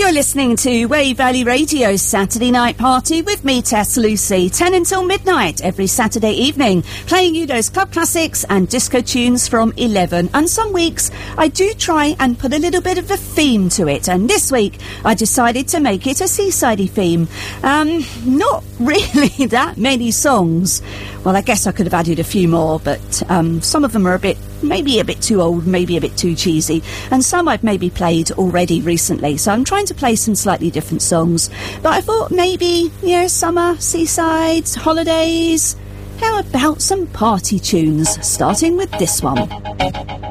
You're listening to Wave Valley Radio's Saturday Night Party with me, Tess Lucy, 10 until midnight every Saturday evening, playing you those club classics and disco tunes from 11. And some weeks I do try and put a little bit of a theme to it, and this week I decided to make it a seasidey theme. Not really that many songs. Well, I guess I could have added a few more, but some of them are maybe a bit too old, maybe a bit too cheesy, and some I've maybe played already recently, so I'm trying to play some slightly different songs. But I thought maybe, summer, seasides, holidays, how about some party tunes, starting with this one.